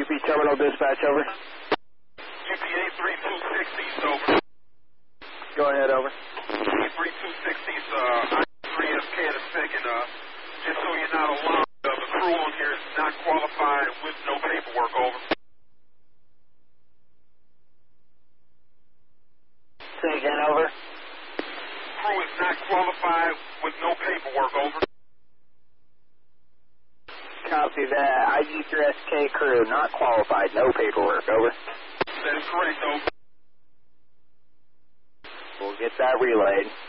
UP Terminal Dispatch, over. UPA 3260, over. Go ahead, over. 3260's I3SK in a second. Just so you're not alarmed, the crew on here is not qualified with no paperwork, over. Say again, over. Crew is not qualified with no paperwork, over. Copy that. IG3SK crew, not qualified, no paperwork, over. That is correct, over. We'll get that relayed.